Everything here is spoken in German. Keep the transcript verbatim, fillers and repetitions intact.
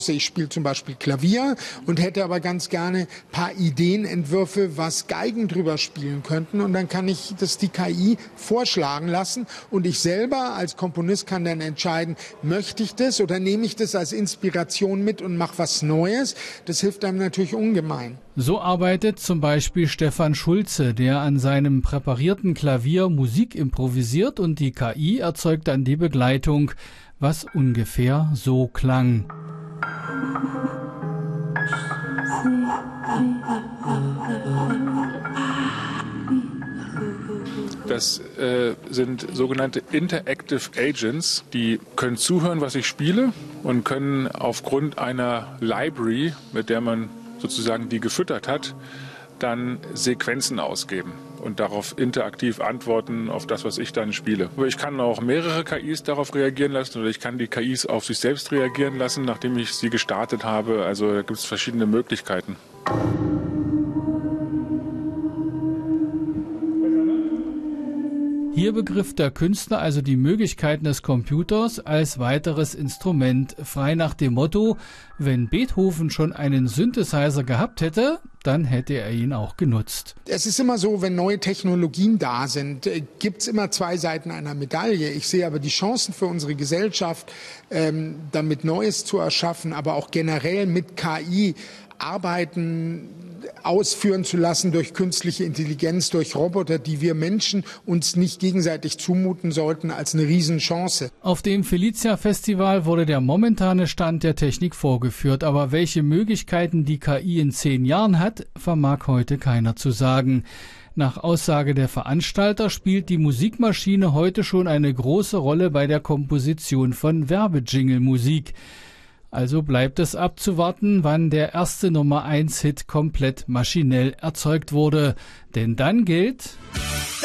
Ich spiele zum Beispiel Klavier und hätte aber ganz gerne ein paar Ideenentwürfe, was Geigen drüber spielen könnten. Und dann kann ich das die K I vorschlagen lassen. Und ich selber als Komponist kann dann entscheiden, möchte ich das oder nehme ich das als Inspiration mit und mache was Neues. Das hilft einem natürlich ungemein. So arbeitet zum Beispiel Stefan Schulze, der an seinem präparierten Klavier Musik improvisiert und die K I erzeugt dann die Begleitung, was ungefähr so klang. Das äh, sind sogenannte Interactive Agents, die können zuhören, was ich spiele und können aufgrund einer Library, mit der man sozusagen die gefüttert hat, dann Sequenzen ausgeben und darauf interaktiv antworten auf das, was ich dann spiele. Aber ich kann auch mehrere K Is darauf reagieren lassen oder ich kann die K Is auf sich selbst reagieren lassen, nachdem ich sie gestartet habe. Also da gibt es verschiedene Möglichkeiten. Hier begriff der Künstler also die Möglichkeiten des Computers als weiteres Instrument, frei nach dem Motto, wenn Beethoven schon einen Synthesizer gehabt hätte, dann hätte er ihn auch genutzt. Es ist immer so, wenn neue Technologien da sind, gibt es immer zwei Seiten einer Medaille. Ich sehe aber die Chancen für unsere Gesellschaft, ähm, damit Neues zu erschaffen, aber auch generell mit K I arbeiten, ausführen zu lassen durch künstliche Intelligenz, durch Roboter, die wir Menschen uns nicht gegenseitig zumuten sollten, als eine Riesenchance. Auf dem Felicia-Festival wurde der momentane Stand der Technik vorgeführt, aber welche Möglichkeiten die K I in zehn Jahren hat, vermag heute keiner zu sagen. Nach Aussage der Veranstalter spielt die Musikmaschine heute schon eine große Rolle bei der Komposition von Werbejingle-Musik. Also bleibt es abzuwarten, wann der erste Nummer eins Hit komplett maschinell erzeugt wurde. Denn dann gilt: